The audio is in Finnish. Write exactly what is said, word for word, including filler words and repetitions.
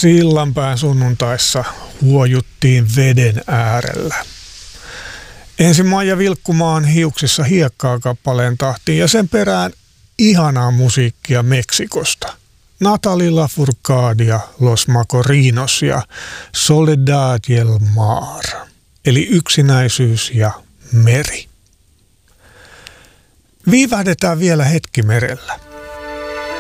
Sillanpään sunnuntaissa huojuttiin veden äärellä. Ensin Maija Vilkkumaan hiuksissa hiekkaa kappaleen tahtiin ja sen perään ihanaa musiikkia Meksikosta. Nathalie Lafourcade, Los Macorinos ja Soledad y el Mar, eli yksinäisyys ja meri. Viivähdetään vielä hetki merellä.